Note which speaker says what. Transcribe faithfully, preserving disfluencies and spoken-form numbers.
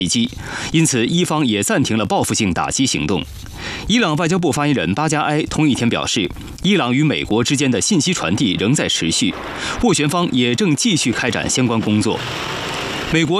Speaker 1: 击，因此伊方也暂停了报复性打击行动。伊朗外交部发言人巴加埃同一天表示，伊朗与美国之间的信息传递仍在持续，斡旋方也正继续开展相关工作。美国